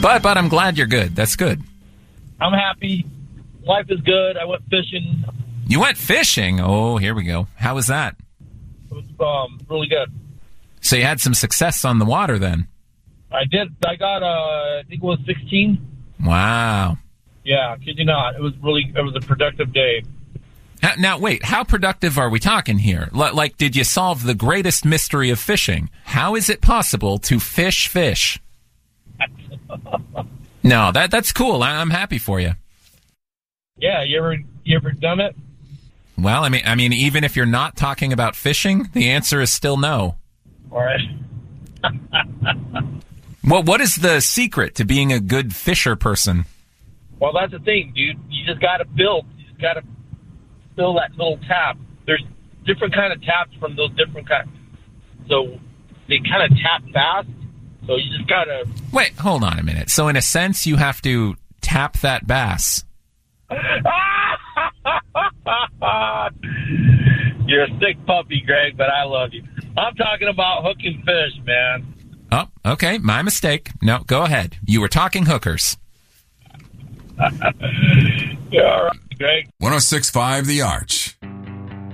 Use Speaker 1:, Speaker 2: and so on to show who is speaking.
Speaker 1: But I'm glad you're good. That's good.
Speaker 2: I'm happy. Life is good. I went fishing.
Speaker 1: You went fishing? Oh, here we go. How was that?
Speaker 2: It was really good.
Speaker 1: So you had some success on the water then?
Speaker 2: I did. I got, I think it was 16.
Speaker 1: Wow.
Speaker 2: Yeah, kid you not. It was a productive day.
Speaker 1: Now, wait, how productive are we talking here? Like, did you solve the greatest mystery of fishing? How is it possible to fish? No, that's cool. I'm happy for you.
Speaker 2: Yeah, you ever done it?
Speaker 1: Well, I mean, even if you're not talking about fishing, the answer is still no.
Speaker 2: All right.
Speaker 1: Well, what is the secret to being a good fisher person?
Speaker 2: Well, that's the thing, dude. You just got to build. You just got to fill that little tap. There's different kind of taps from those different kinds. So they kind of tap fast. So you just got to...
Speaker 1: Wait, hold on a minute. So in a sense, you have to tap that bass.
Speaker 2: You're a sick puppy, Greg, but I love you. I'm talking about hooking fish, man.
Speaker 1: Oh, okay. My mistake. No, go ahead. You were talking hookers.
Speaker 2: Yeah, all right, Greg.
Speaker 3: 106.5 The Arch.